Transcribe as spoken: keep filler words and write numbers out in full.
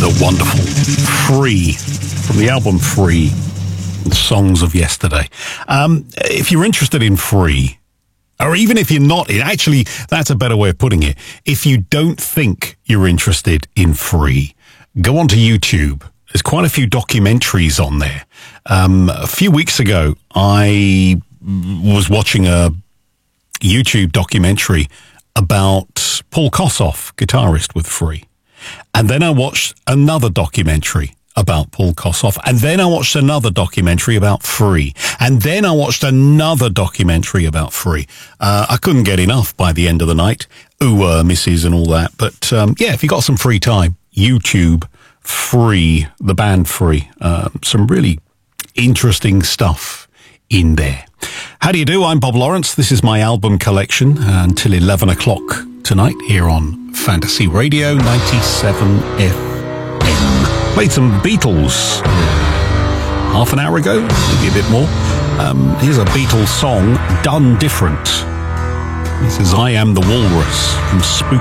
the wonderful Free, from the album Free, Songs of Yesterday. Um, if you're interested in Free, or even if you're not, actually, that's a better way of putting it. If you don't think you're interested in Free, go onto YouTube. There's quite a few documentaries on there. Um, a few weeks ago, I was watching a YouTube documentary about Paul Kossoff, guitarist with Free. And then I watched another documentary about Paul Kossoff. And then I watched another documentary about Free. And then I watched another documentary about Free. Uh, I couldn't get enough by the end of the night. Ooh, uh, misses and all that. But um, yeah, if you got some free time, YouTube, Free, the band Free. Uh, some really interesting stuff in there. How do you do? I'm Bob Lawrence. This is my album collection uh, until eleven o'clock tonight here on Fantasy Radio ninety-seven F M. Played some Beatles half an hour ago, maybe a bit more. Um, here's a Beatles song, Done Different. This is I Am the Walrus from Spooky